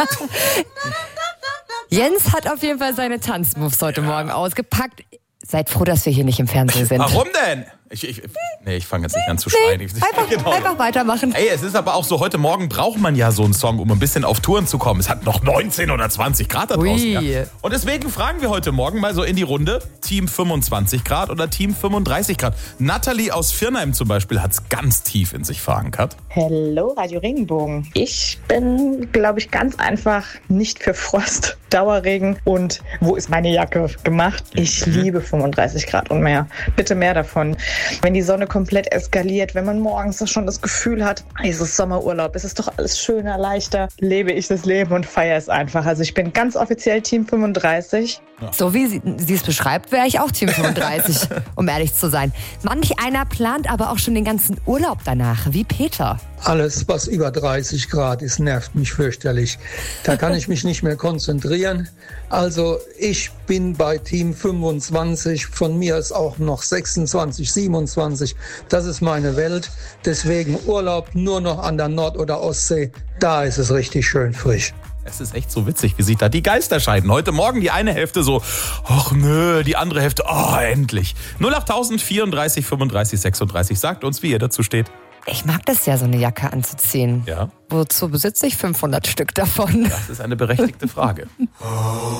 Jens hat auf jeden Fall seine Tanzmoves heute Morgen ausgepackt. Seid froh, dass wir hier nicht im Fernsehen sind. Warum denn? Ich fange jetzt nicht an zu schreien. Einfach weitermachen. Ey, es ist aber auch so, heute Morgen braucht man ja so einen Song, um ein bisschen auf Touren zu kommen. Es hat noch 19 oder 20 Grad da draußen. Ja. Und deswegen fragen wir heute Morgen mal so in die Runde, Team 25 Grad oder Team 35 Grad. Natalie aus Viernheim zum Beispiel hat es ganz tief in sich verankert. Hello, Radio Regenbogen. Ich bin, glaube ich, ganz einfach nicht für Frost, Dauerregen und wo ist meine Jacke gemacht. Ich liebe 35 Grad und mehr. Bitte mehr davon. Wenn die Sonne komplett eskaliert, wenn man morgens schon das Gefühl hat, es ist Sommerurlaub, es ist doch alles schöner, leichter, lebe ich das Leben und feiere es einfach. Also ich bin ganz offiziell Team 35. Ja. So wie sie es beschreibt, wäre ich auch Team 35, um ehrlich zu sein. Manch einer plant aber auch schon den ganzen Urlaub danach, wie Peter. Alles, was über 30 Grad ist, nervt mich fürchterlich. Da kann ich mich nicht mehr konzentrieren. Also ich bin bei Team 25. Von mir ist auch noch 26, 27. Das ist meine Welt. Deswegen Urlaub nur noch an der Nord- oder Ostsee. Da ist es richtig schön frisch. Es ist echt so witzig, wie sich da die Geister scheiden. Heute Morgen die eine Hälfte so, ach nö, die andere Hälfte, oh, endlich. 08000 34 35 36, sagt uns, wie ihr dazu steht. Ich mag das ja, so eine Jacke anzuziehen. Ja. Wozu besitze ich 500 Stück davon? Das ist eine berechtigte Frage.